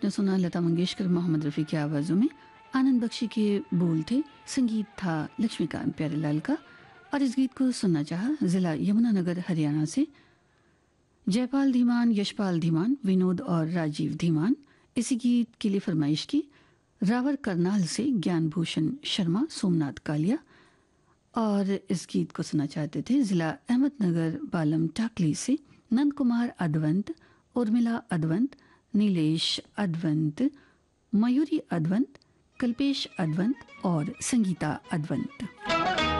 आपने सुना लता मंगेशकर, मोहम्मद रफ़ी की आवाज़ों में। आनंद बख्शी के बोल थे, संगीत था लक्ष्मीकांत प्यारेलाल का। और इस गीत को सुनना चाहा ज़िला यमुनानगर हरियाणा से जयपाल धीमान, यशपाल धीमान, विनोद और राजीव धीमान। इसी गीत के लिए फरमाइश की रावर करनाल से ज्ञानभूषण शर्मा, सोमनाथ कालिया। और इस गीत को सुनना चाहते थे ज़िला अहमदनगर बालम टाकली से नंद कुमार अद्वंत, उर्मिला अद्वंत, नीलेश अद्वंत, मयूरी अद्वंत, कल्पेश अद्वंत और संगीता अद्वंत।